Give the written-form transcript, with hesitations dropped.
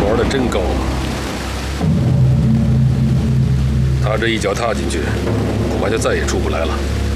玩的真高啊！他这一脚踏进去，恐怕就再也出不来了。